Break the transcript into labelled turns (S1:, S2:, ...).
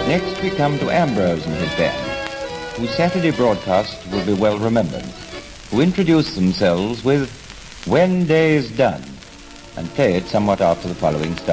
S1: Next we come to Ambrose and his band, whose Saturday broadcast will be well remembered, who introduce themselves with "When Day's Done," and play it somewhat after the following style.